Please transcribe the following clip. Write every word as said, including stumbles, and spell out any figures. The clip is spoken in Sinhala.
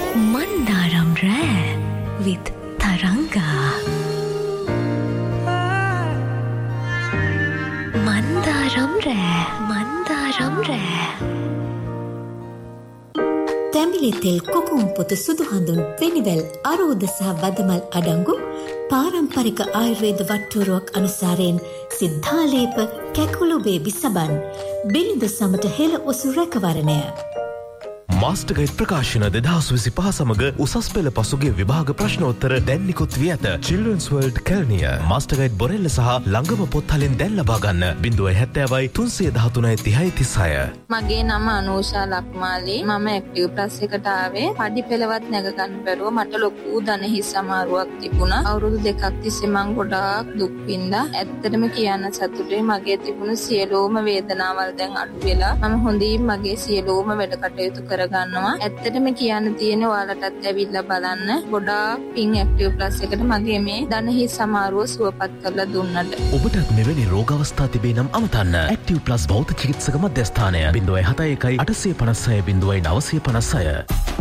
Mandaram Rare with Taranga. Mandaram Rare, Mandaram Rare. තැඹිලි තෙල් කොකුම් පොතු සුදු හඳුන් වෙනිවැල් අරෝද සහ බදමල් අඩංගු පාරම්පරික ආයුර්වේද වට්ටෝරුවක් අනුසාරයෙන් සිද්ධාලේප කැකුළු බේබි සබන් බිලිඳ සමට හෙළ ඔසු රැකවරණය. මාස්ටර් ගයිඩ් ප්‍රකාශන දෙදහස් විසිපහ සමග උසස් පෙළ පසුගිය විභාග ප්‍රශ්නෝත්තර දැන් නිකුත් වී ඇත. Children's World Kelaniya master guide බොරෙල්ල සහ ළඟම පොත්හලෙන් දැන් ලබා ගන්න ज़ीरो सेवन सेवन තුන්සිය දහතුනයි තිහයි තිස්හය. මගේ නම අනූෂා ලක්මාලි. මම ඇක්ටිව් ප්ලස් එකට ආවේ. පඩි පෙළවත් නැග ගන්න බැරුව මට ලොකු දණහිස් අමාරුවක් තිබුණා. අවුරුදු දෙකක් තිස්සේ මං ගොඩාක් දුක් විඳා. ඇත්තටම කියන්න සතුටුයි මගේ තිබුණු සියලුම වේදනාවල් දැන් අඩු වෙලා මම හොඳින් මගේ සියලුම වැඩ කටයුතු කර ගන්නවා. ඇත්තටම කියන්න තියෙන ඔයාලටත් ඇවිල්ලා බලන්න. ගොඩාක් පින් ඇක්ටිව් ප්ලස් එකට මගේ මේ දණහිස් අමාරුව සුවපත් කරලා දුන්නට. ඔබටත් මෙවැනි රෝග අවස්ථා තිබේ නම් අමතන්න. ඇක්ටිව් ප්ලස් භෞතික චිකිත්සක මධ්‍යස්ථානය ज़ीरो सेवन वन आठ पाँच छह ज़ीरो नौ पाँच छह.